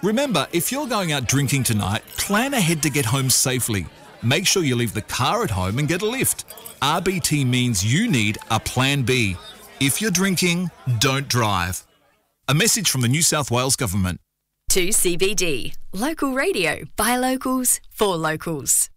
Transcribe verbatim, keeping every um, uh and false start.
Remember, if you're going out drinking tonight, plan ahead to get home safely. Make sure you leave the car at home and get a lift. R B T means you need a plan B. If you're drinking, don't drive. A message from the New South Wales Government. two C B D. Local radio by locals for locals.